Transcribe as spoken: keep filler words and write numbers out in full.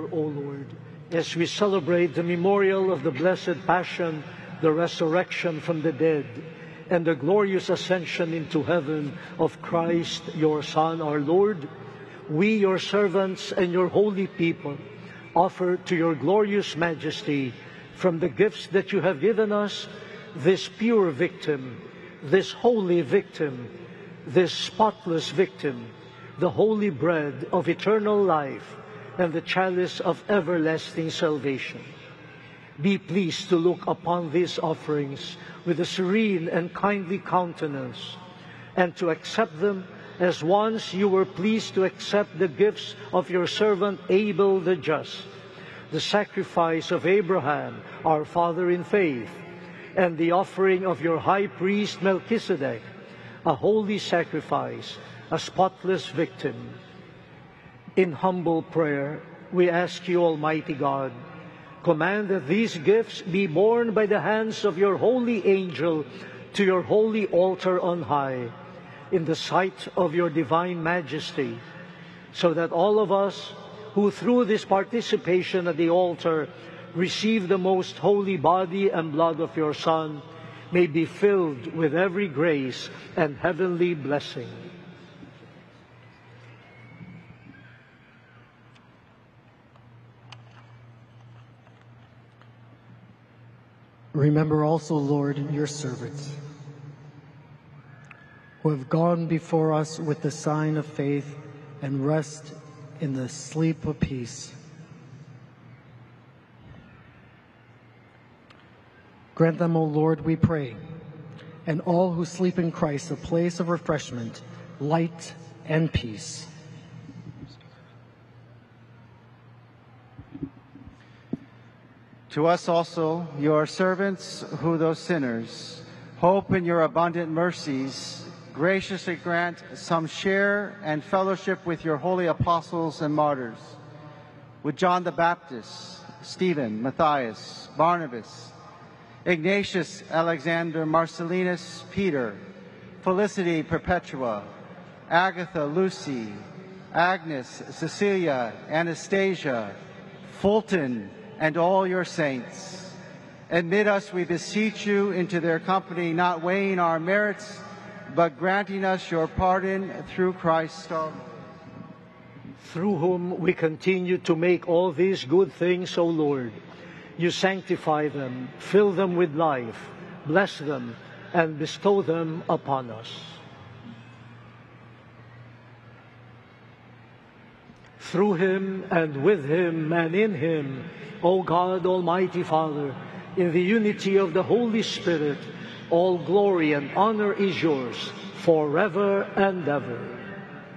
O Lord, as we celebrate the memorial of the Blessed Passion, the resurrection from the dead, and the glorious ascension into heaven of Christ, your Son, our Lord, we, your servants and your holy people, offer to your glorious majesty, from the gifts that you have given us, this pure victim, this holy victim, this spotless victim, the holy bread of eternal life, and the chalice of everlasting salvation. Be pleased to look upon these offerings with a serene and kindly countenance, and to accept them as once you were pleased to accept the gifts of your servant Abel the just, the sacrifice of Abraham, our father in faith, and the offering of your high priest Melchizedek, a holy sacrifice, a spotless victim. In humble prayer, we ask you, Almighty God, command that these gifts be borne by the hands of your holy angel to your holy altar on high, in the sight of your divine majesty, so that all of us who through this participation at the altar receive the most holy body and blood of your Son may be filled with every grace and heavenly blessing. Remember also, Lord, your servants, who have gone before us with the sign of faith and rest in the sleep of peace. Grant them, O Lord, we pray, and all who sleep in Christ, a place of refreshment, light, and peace. To us also, your servants, who though sinners, hope in your abundant mercies, graciously grant some share and fellowship with your holy apostles and martyrs, with John the Baptist, Stephen, Matthias, Barnabas, Ignatius, Alexander, Marcellinus, Peter, Felicity Perpetua, Agatha, Lucy, Agnes, Cecilia, Anastasia, Fulton, and all your saints. Admit us, we beseech you, into their company, not weighing our merits, but granting us your pardon through Christ our Lord. Through whom we continue to make all these good things, O Lord. You sanctify them, fill them with life, bless them, and bestow them upon us. Through him, and with him, and in him, O God, Almighty Father, in the unity of the Holy Spirit, all glory and honor is yours forever and ever.